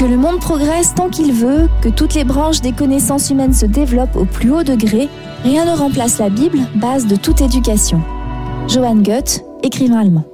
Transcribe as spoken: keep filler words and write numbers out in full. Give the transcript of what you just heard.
Que le monde progresse tant qu'il veut, que toutes les branches des connaissances humaines se développent au plus haut degré, rien ne remplace la Bible, base de toute éducation. Johann Goethe, écrivain allemand.